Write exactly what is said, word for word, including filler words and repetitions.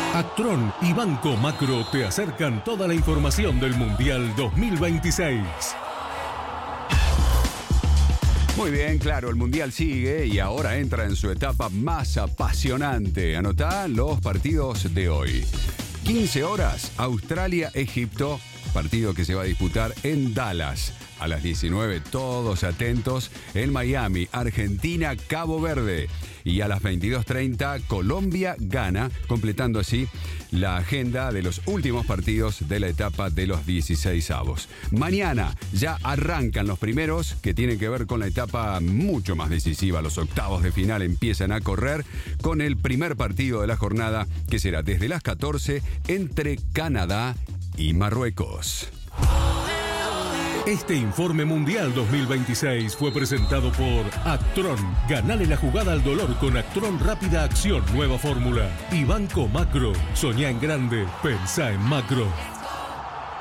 Actron y Banco Macro te acercan toda la información del Mundial dos mil veintiséis. Muy bien, claro, el Mundial sigue y ahora entra en su etapa más apasionante. Anotá los partidos de hoy. quince horas, Australia-Egipto, partido que se va a disputar en Dallas. A las diecinueve, todos atentos, en Miami, Argentina, Cabo Verde. Y a las veintidós treinta, Colombia-Ghana, completando así la agenda de los últimos partidos de la etapa de los dieciseisavos. Mañana ya arrancan los primeros que tienen que ver con la etapa mucho más decisiva. Los octavos de final empiezan a correr con el primer partido de la jornada, que será desde las catorce entre Canadá y Marruecos. Este informe Mundial dos mil veintiséis fue presentado por Actron. Ganale la jugada al dolor con Actron Rápida Acción, nueva fórmula. Y Banco Macro. Soñá en grande, pensá en macro.